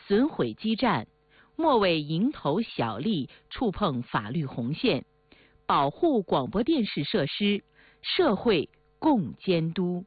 损毁基站，莫为蝇头小利触碰法律红线，保护广播电视设施，社会共监督。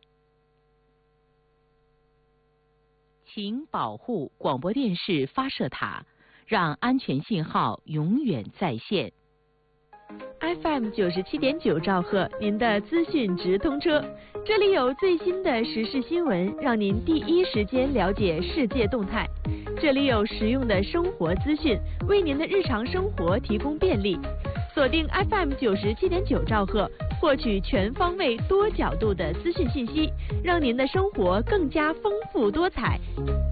请保护广播电视发射塔，让安全信号永远在线。 FM 97.9兆赫，您的资讯直通车，这里有最新的时事新闻，让您第一时间了解世界动态。这里有实用的生活资讯，为您的日常生活提供便利。锁定 FM 97.9兆赫，获取全方位、多角度的资讯信息，让您的生活更加丰富多彩。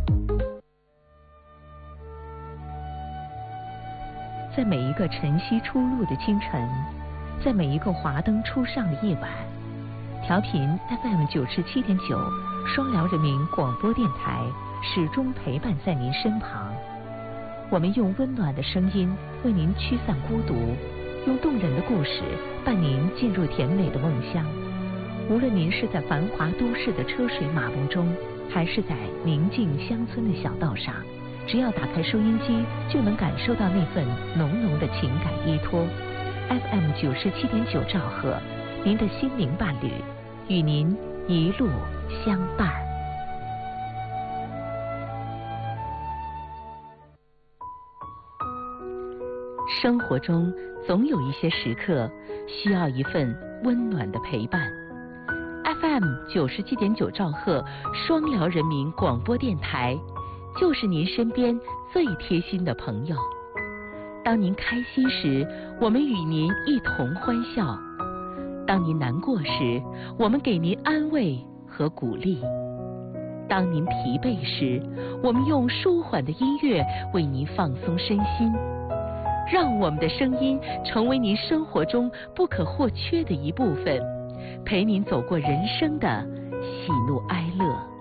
在每一个晨曦初露的清晨，在每一个华灯初上的夜晚，调频 FM 97.9双辽人民广播电台始终陪伴在您身旁。我们用温暖的声音为您驱散孤独，用动人的故事伴您进入甜美的梦乡。无论您是在繁华都市的车水马龙中，还是在宁静乡村的小道上，只要打开收音机，就能感受到那份浓浓的情感依托。FM 97.9兆赫，您的心灵伴侣，与您一路相伴。生活中总有一些时刻需要一份温暖的陪伴。FM 97.9兆赫，双辽人民广播电台，就是您身边最贴心的朋友。当您开心时，我们与您一同欢笑；当您难过时，我们给您安慰和鼓励；当您疲惫时，我们用舒缓的音乐为您放松身心。让我们的声音成为您生活中不可或缺的一部分，陪您走过人生的喜怒哀乐。